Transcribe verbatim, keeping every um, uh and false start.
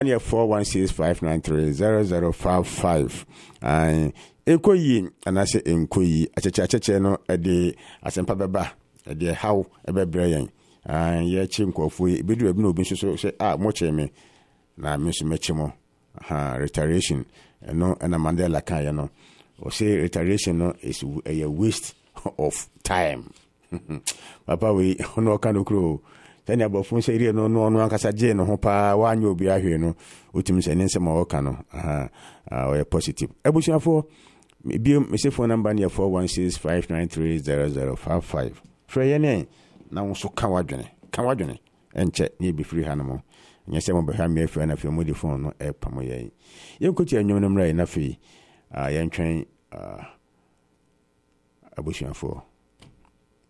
near four one six five nine three zero zero five five. And Ekoyi, and I say Enkoyi, a chachacheno, a day, as in Pababa, a dear how a bebrayan. And ye chinko fui, bidu no bin so say, ah, moche me, na miss Mechimo, ha, retaliation, and no, and a Mandela Kayano, or say retaliation no is a waste of time. Papa, we no kind of crew. Then about phone say, no, no, no, Ankasa Jane, no, pa, one you be a here, no, Utims and Nensa Mawakano, ah, uh, positive. Ebushia for maybe Mister Phone number near four one six five nine three zero zero five five. Freyane, now so Kawadjane, Kawadjane, and check me be free animal. And yes, I will be having a friend of your mobile phone, no air pamoye. You could hear your name right enough, ah, young train, ah, Ebushia for.